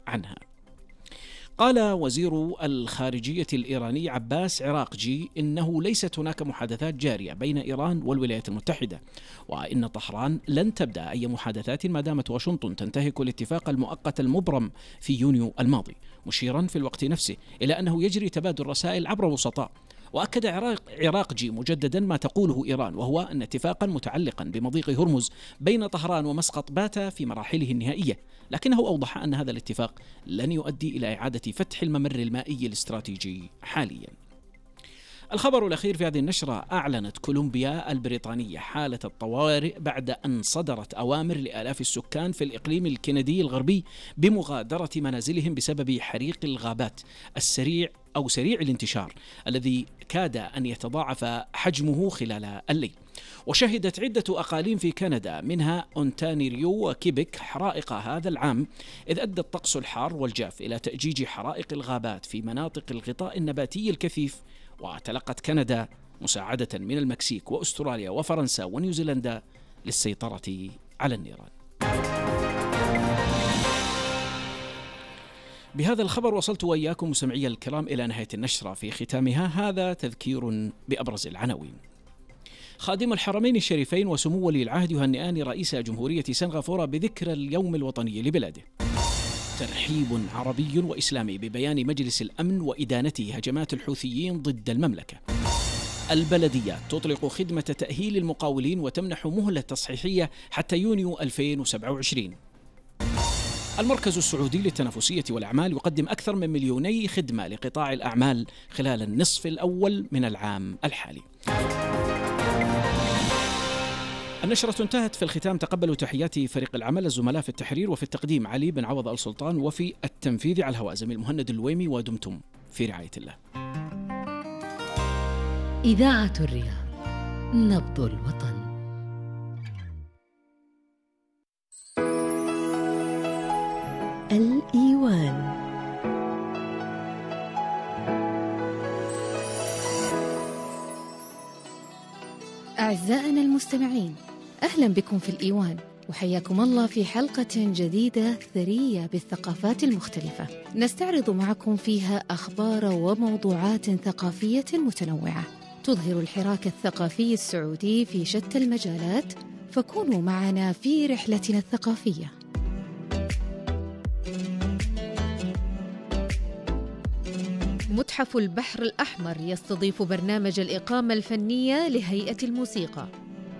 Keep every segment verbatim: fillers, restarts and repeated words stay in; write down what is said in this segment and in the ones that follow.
عنها. قال وزير الخارجية الإيراني عباس عراقجي إنه ليست هناك محادثات جارية بين إيران والولايات المتحدة، وإن طهران لن تبدأ أي محادثات ما دامت واشنطن تنتهك الاتفاق المؤقت المبرم في يونيو الماضي، مشيرا في الوقت نفسه إلى أنه يجري تبادل رسائل عبر وسطاء. وأكد عراقجي مجددا ما تقوله إيران، وهو أن اتفاقا متعلقا بمضيق هرمز بين طهران ومسقط بات في مراحله النهائية، لكنه أوضح أن هذا الاتفاق لن يؤدي إلى إعادة فتح الممر المائي الاستراتيجي حاليا. الخبر الأخير في هذه النشرة: أعلنت كولومبيا البريطانية حالة الطوارئ بعد أن صدرت أوامر لآلاف السكان في الإقليم الكندي الغربي بمغادرة منازلهم بسبب حريق الغابات السريع أو سريع الانتشار الذي كاد أن يتضاعف حجمه خلال الليل. وشهدت عدة أقاليم في كندا منها أونتاريو وكيبك حرائق هذا العام، إذ أدى الطقس الحار والجاف إلى تأجيج حرائق الغابات في مناطق الغطاء النباتي الكثيف. وتلقت كندا مساعدة من المكسيك وأستراليا وفرنسا ونيوزيلندا للسيطرة على النيران. بهذا الخبر وصلت وإياكم مستمعي الكرام إلى نهاية النشرة. في ختامها هذا تذكير بأبرز العناوين. خادم الحرمين الشريفين وسمو ولي العهد يهنئان رئيس جمهورية سنغافورة بذكرى اليوم الوطني لبلاده. ترحيب عربي وإسلامي ببيان مجلس الأمن وإدانته هجمات الحوثيين ضد المملكة. البلديات تطلق خدمة تأهيل المقاولين وتمنح مهلة تصحيحية حتى يونيو ألفين وسبعة وعشرين. المركز السعودي للتنافسية والأعمال يقدم أكثر من مليوني خدمة لقطاع الأعمال خلال النصف الأول من العام الحالي. النشرة انتهت. في الختام تقبلوا تحيات فريق العمل، الزملاء في التحرير وفي التقديم علي بن عوض آل سلطان، وفي التنفيذ على الهواء زميل مهند الويمي، ودمتم في رعاية الله. إذاعة الرياض، نبض الوطن. الإيوان. أعزائنا المستمعين، أهلا بكم في الإيوان، وحياكم الله في حلقة جديدة ثرية بالثقافات المختلفة، نستعرض معكم فيها أخبار وموضوعات ثقافية متنوعة تظهر الحراك الثقافي السعودي في شتى المجالات، فكونوا معنا في رحلتنا الثقافية. متحف البحر الأحمر يستضيف برنامج الإقامة الفنية لهيئة الموسيقى.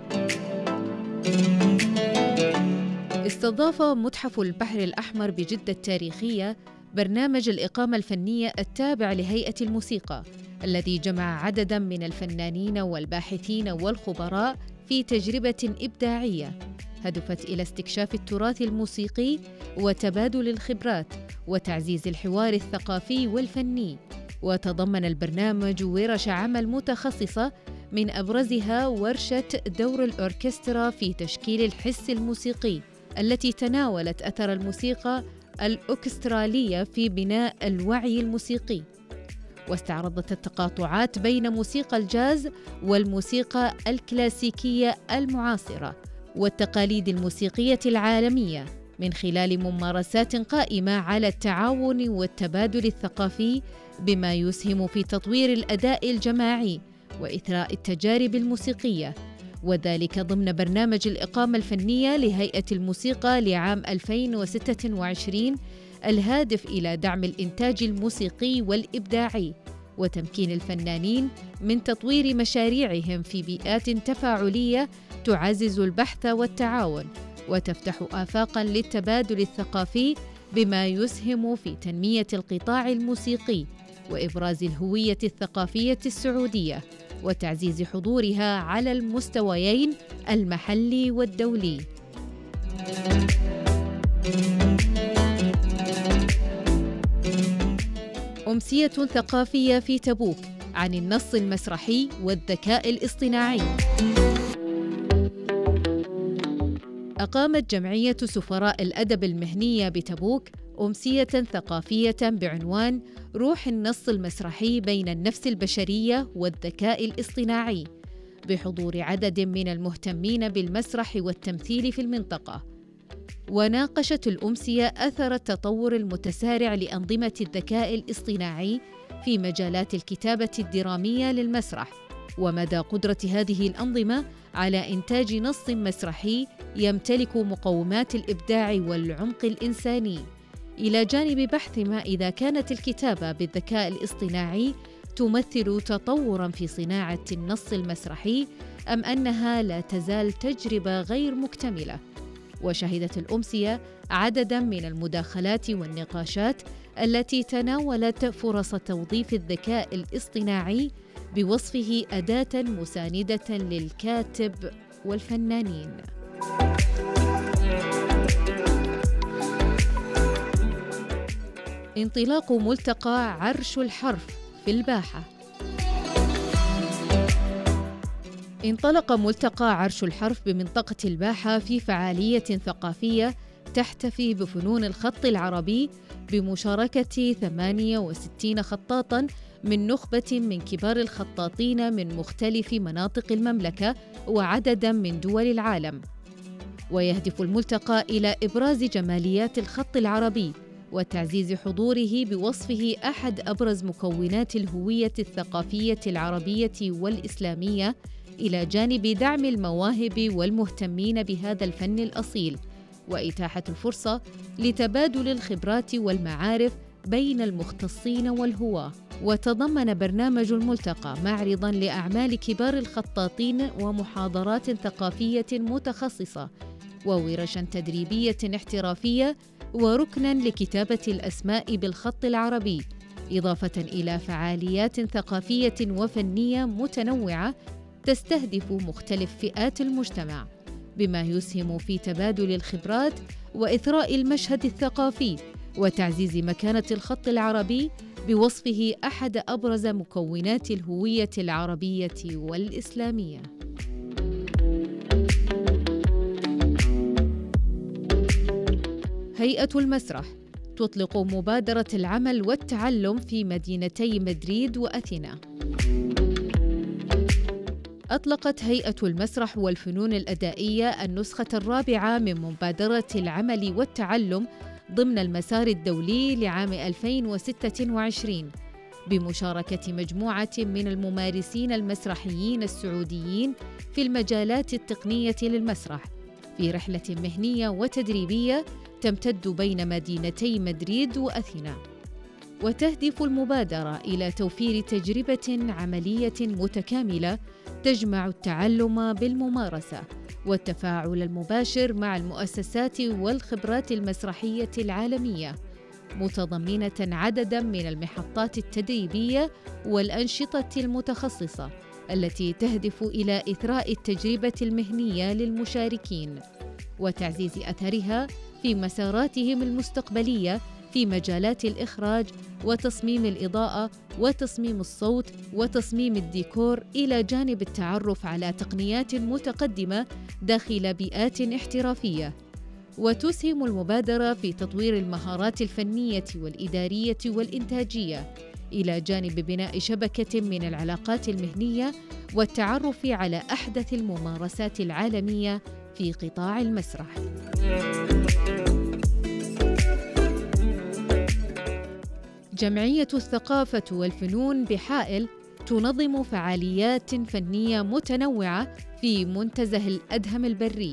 استضاف متحف البحر الأحمر بجدة التاريخية برنامج الإقامة الفنية التابع لهيئة الموسيقى، الذي جمع عدداً من الفنانين والباحثين والخبراء في تجربة إبداعية هدفت إلى استكشاف التراث الموسيقي وتبادل الخبرات وتعزيز الحوار الثقافي والفني. وتضمن البرنامج ورش عمل متخصصة، من أبرزها ورشة دور الأوركسترا في تشكيل الحس الموسيقي، التي تناولت أثر الموسيقى الأوركسترالية في بناء الوعي الموسيقي، واستعرضت التقاطعات بين موسيقى الجاز والموسيقى الكلاسيكية المعاصرة والتقاليد الموسيقية العالمية، من خلال ممارسات قائمة على التعاون والتبادل الثقافي، بما يسهم في تطوير الأداء الجماعي وإثراء التجارب الموسيقية، وذلك ضمن برنامج الإقامة الفنية لهيئة الموسيقى لعام ألفين وستة وعشرين، الهادف إلى دعم الإنتاج الموسيقي والإبداعي وتمكين الفنانين من تطوير مشاريعهم في بيئات تفاعلية تعزز البحث والتعاون وتفتح آفاقاً للتبادل الثقافي، بما يسهم في تنمية القطاع الموسيقي وإبراز الهوية الثقافية السعودية وتعزيز حضورها على المستويين المحلي والدولي. أمسية ثقافية في تبوك عن النص المسرحي والذكاء الاصطناعي. أقامت جمعية سفراء الأدب المهنية بتبوك أمسية ثقافية بعنوان روح النص المسرحي بين النفس البشرية والذكاء الاصطناعي، بحضور عدد من المهتمين بالمسرح والتمثيل في المنطقة. وناقشت الأمسية أثر التطور المتسارع لأنظمة الذكاء الاصطناعي في مجالات الكتابة الدرامية للمسرح، ومدى قدرة هذه الأنظمة على إنتاج نص مسرحي يمتلك مقومات الإبداع والعمق الإنساني، إلى جانب بحث ما إذا كانت الكتابة بالذكاء الاصطناعي تمثل تطوراً في صناعة النص المسرحي أم أنها لا تزال تجربة غير مكتملة. وشهدت الأمسية عدداً من المداخلات والنقاشات التي تناولت فرص توظيف الذكاء الاصطناعي بوصفه أداة مساندة للكاتب والفنانين. انطلاق ملتقى عرش الحرف في الباحة. انطلق ملتقى عرش الحرف بمنطقة الباحة في فعالية ثقافية تحتفي بفنون الخط العربي بمشاركة ثمانية وستين خطاطاً من نخبة من كبار الخطاطين من مختلف مناطق المملكة وعدداً من دول العالم. ويهدف الملتقى إلى إبراز جماليات الخط العربي وتعزيز حضوره بوصفه أحد أبرز مكونات الهوية الثقافية العربية والإسلامية، إلى جانب دعم المواهب والمهتمين بهذا الفن الأصيل، وإتاحة الفرصة لتبادل الخبرات والمعارف بين المختصين والهواة. وتضمن برنامج الملتقى معرضاً لأعمال كبار الخطاطين ومحاضرات ثقافية متخصصة وورشاً تدريبية احترافية وركناً لكتابة الأسماء بالخط العربي، إضافة إلى فعاليات ثقافية وفنية متنوعة تستهدف مختلف فئات المجتمع، بما يسهم في تبادل الخبرات وإثراء المشهد الثقافي وتعزيز مكانة الخط العربي بوصفه أحد أبرز مكونات الهوية العربية والإسلامية. هيئة المسرح تطلق مبادرة العمل والتعلم في مدينتي مدريد وأثينا. أطلقت هيئة المسرح والفنون الأدائية النسخة الرابعة من مبادرة العمل والتعلم ضمن المسار الدولي لعام ألفين وستة وعشرين، بمشاركة مجموعة من الممارسين المسرحيين السعوديين في المجالات التقنية للمسرح، في رحلة مهنية وتدريبية تمتد بين مدينتي مدريد وأثينا. وتهدف المبادرة إلى توفير تجربة عملية متكاملة تجمع التعلم بالممارسة والتفاعل المباشر مع المؤسسات والخبرات المسرحية العالمية، متضمنة عدداً من المحطات التدريبية والأنشطة المتخصصة التي تهدف إلى إثراء التجربة المهنية للمشاركين وتعزيز أثرها في مساراتهم المستقبلية في مجالات الإخراج وتصميم الإضاءة وتصميم الصوت وتصميم الديكور، إلى جانب التعرف على تقنيات متقدمة داخل بيئات احترافية. وتسهم المبادرة في تطوير المهارات الفنية والإدارية والإنتاجية، إلى جانب بناء شبكة من العلاقات المهنية والتعرف على أحدث الممارسات العالمية في قطاع المسرح. جمعية الثقافة والفنون بحائل تنظم فعاليات فنية متنوعة في منتزه الأدهم البري.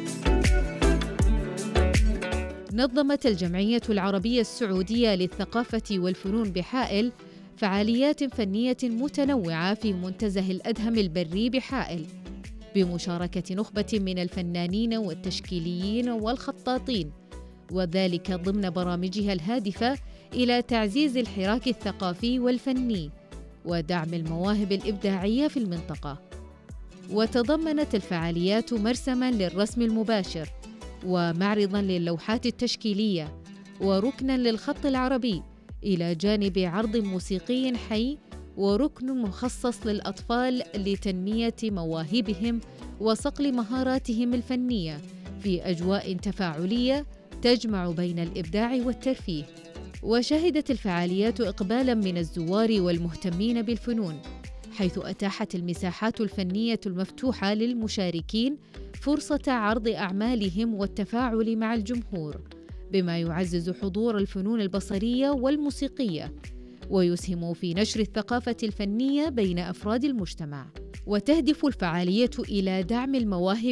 نظمت الجمعية العربية السعودية للثقافة والفنون بحائل فعاليات فنية متنوعة في منتزه الأدهم البري بحائل، بمشاركة نخبة من الفنانين والتشكيليين والخطاطين، وذلك ضمن برامجها الهادفة إلى تعزيز الحراك الثقافي والفني ودعم المواهب الإبداعية في المنطقة. وتضمنت الفعاليات مرسماً للرسم المباشر ومعرضاً للوحات التشكيلية وركناً للخط العربي، إلى جانب عرض موسيقي حي وركن مخصص للأطفال لتنمية مواهبهم وصقل مهاراتهم الفنية في أجواء تفاعلية تجمع بين الإبداع والترفيه. وشهدت الفعاليات إقبالاً من الزوار والمهتمين بالفنون، حيث أتاحت المساحات الفنية المفتوحة للمشاركين فرصة عرض أعمالهم والتفاعل مع الجمهور، بما يعزز حضور الفنون البصرية والموسيقية ويسهم في نشر الثقافة الفنية بين أفراد المجتمع. وتهدف الفعالية إلى دعم المواهب